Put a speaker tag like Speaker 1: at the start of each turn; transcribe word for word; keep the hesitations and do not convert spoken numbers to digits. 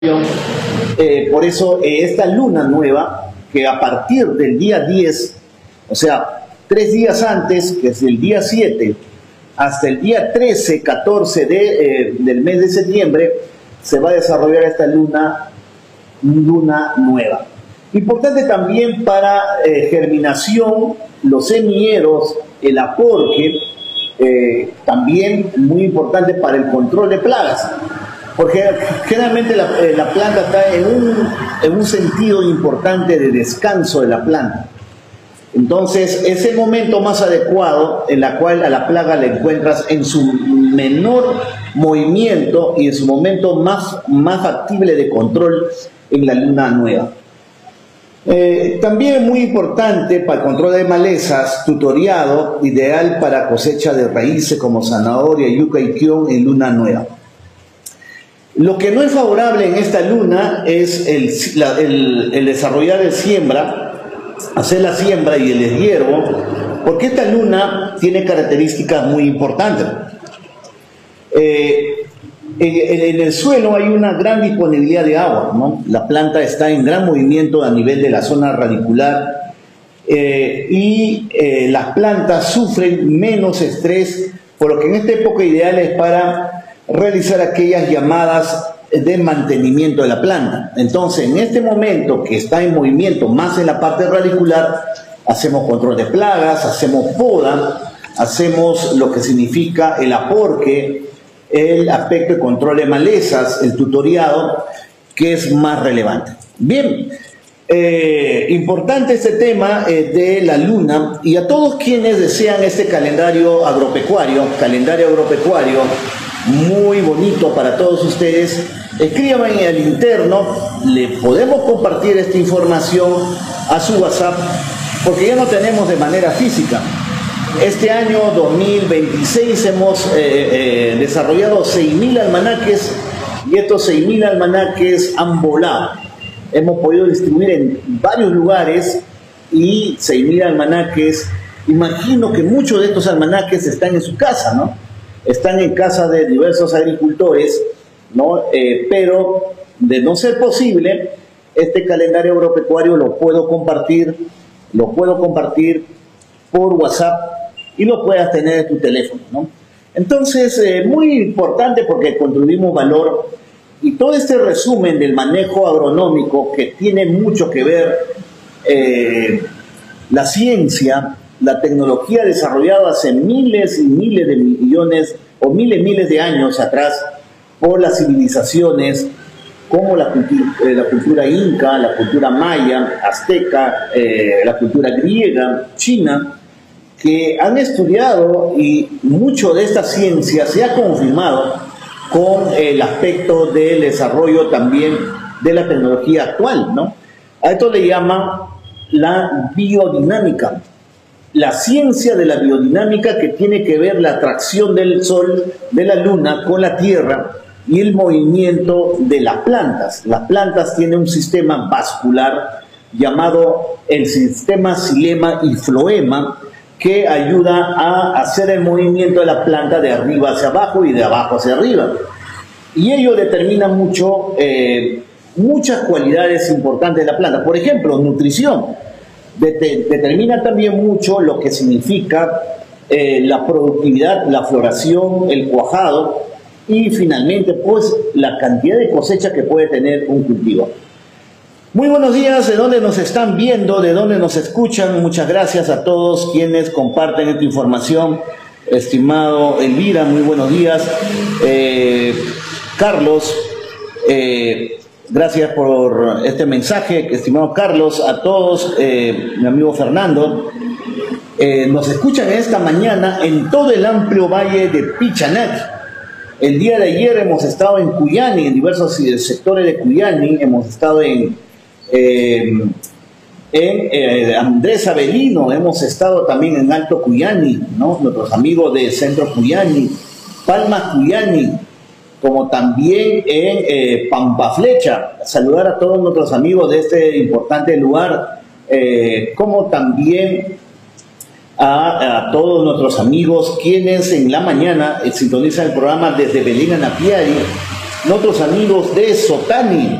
Speaker 1: Eh, por eso eh, esta luna nueva, que a partir del día diez, o sea, tres días antes, que es el día siete, hasta el día trece, catorce de, eh, del mes de septiembre, se va a desarrollar esta luna, luna nueva. Importante también para eh, germinación, los semilleros, el aporque, eh, también muy importante para el control de plagas. Porque generalmente la, eh, la planta está en un, en un sentido importante de descanso de la planta. Entonces es el momento más adecuado en la cual a la plaga la encuentras en su menor movimiento y en su momento más, más factible de control en la luna nueva. Eh, también es muy importante para el control de malezas, tutoriado, ideal para cosecha de raíces como zanahoria, yuca y kion en luna nueva. Lo que no es favorable en esta luna es el, la, el, el desarrollar el siembra, hacer la siembra y el deshiervo, porque esta luna tiene características muy importantes. Eh, en, en el suelo hay una gran disponibilidad de agua, ¿no? La planta está en gran movimiento a nivel de la zona radicular eh, y eh, las plantas sufren menos estrés, por lo que en esta época ideal es para realizar aquellas llamadas de mantenimiento de la planta. Entonces, en este momento que está en movimiento más en la parte radicular, hacemos control de plagas, hacemos poda, hacemos lo que significa el aporque, el aspecto de control de malezas, el tutoriado, que es más relevante. Bien, eh, importante este tema eh, de la luna, y a todos quienes desean este calendario agropecuario, calendario agropecuario, muy bonito para todos ustedes, escríbanme al interno, le podemos compartir esta información a su WhatsApp, porque ya no tenemos de manera física. Este año dos mil veintiséis hemos eh, eh, desarrollado seis mil almanaques y estos seis mil almanaques han volado. Hemos podido distribuir en varios lugares y seis mil almanaques, imagino que muchos de estos almanaques están en su casa, ¿no? Están en casa de diversos agricultores, ¿no? Eh, pero de no ser posible, este calendario agropecuario lo puedo compartir, lo puedo compartir por WhatsApp y lo puedas tener en tu teléfono, ¿no? Entonces, eh, muy importante porque contribuimos valor, y todo este resumen del manejo agronómico que tiene mucho que ver eh, la ciencia, la tecnología desarrollada hace miles y miles de millones o miles y miles de años atrás por las civilizaciones como la cultura, eh, la cultura inca, la cultura maya, azteca, eh, la cultura griega, china, que han estudiado, y mucho de esta ciencia se ha confirmado con el aspecto del desarrollo también de la tecnología actual, ¿no? A esto le llaman la biodinámica. La ciencia de la biodinámica, que tiene que ver la atracción del sol, de la luna con la tierra y el movimiento de las plantas. Las plantas tienen un sistema vascular llamado el sistema xilema y floema, que ayuda a hacer el movimiento de la planta de arriba hacia abajo y de abajo hacia arriba. Y ello determina mucho, eh, muchas cualidades importantes de la planta. Por ejemplo, nutrición. Determina también mucho lo que significa eh, la productividad, la floración, el cuajado y finalmente pues la cantidad de cosecha que puede tener un cultivo. Muy buenos días, de dónde nos están viendo, de dónde nos escuchan. Muchas gracias a todos quienes comparten esta información. Estimado Elvira, muy buenos días. Eh, Carlos, eh, gracias por este mensaje, estimado Carlos. A todos, eh, mi amigo Fernando, eh, nos escuchan esta mañana en todo el amplio valle de Pichanac. El día de ayer hemos estado en Cuyani, en diversos sectores de Cuyani, hemos estado en, eh, en eh, Andrés Avelino, hemos estado también en Alto Cuyani, ¿no? Nuestros amigos de Centro Cuyani, Palmas Cuyani, como también en eh, Pampa Flecha. Saludar a todos nuestros amigos de este importante lugar, eh, como también a, a todos nuestros amigos quienes en la mañana eh, sintonizan el programa desde Belén a Napiari, nuestros amigos de Sotani.